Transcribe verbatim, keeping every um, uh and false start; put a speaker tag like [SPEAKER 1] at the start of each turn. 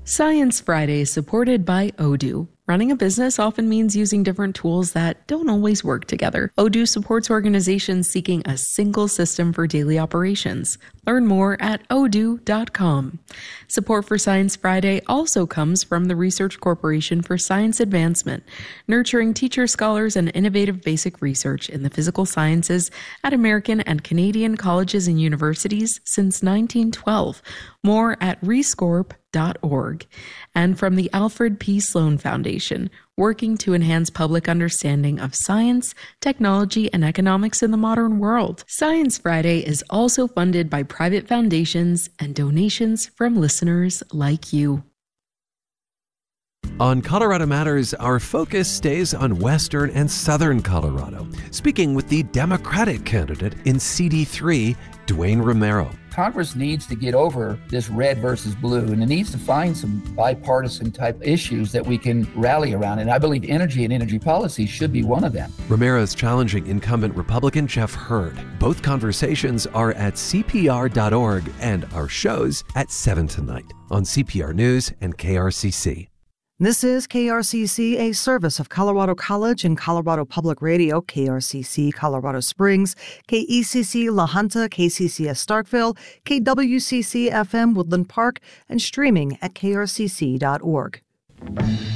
[SPEAKER 1] Science Friday is supported by Odoo. Running a business often means using different tools that don't always work together. Odoo supports organizations seeking a single system for daily operations. Learn more at odoo dot com. Support for Science Friday also comes from the Research Corporation for Science Advancement, nurturing teachers, scholars, and innovative basic research in the physical sciences at American and Canadian colleges and universities since nineteen twelve. More at rescorp dot org. And from the Alfred P. Sloan Foundation, working to enhance public understanding of science, technology, and economics in the modern world. Science Friday is also funded by private foundations and donations from listeners like you.
[SPEAKER 2] On Colorado Matters, our focus stays on western and southern Colorado, speaking with the Democratic candidate in C D three, Dwayne Romero.
[SPEAKER 3] Congress needs to get over this red versus blue, and it needs to find some bipartisan type issues that we can rally around. And I believe energy and energy policy should be one of them.
[SPEAKER 2] Romero's challenging incumbent Republican Jeff Hurd. Both conversations are at C P R dot org and our shows at seven tonight on C P R News and K R C C.
[SPEAKER 4] This is K R C C, a service of Colorado College and Colorado Public Radio, K R C C Colorado Springs, K E C C La Junta, K C C S Starkville, K W C C F M Woodland Park, and streaming at K R C C dot org.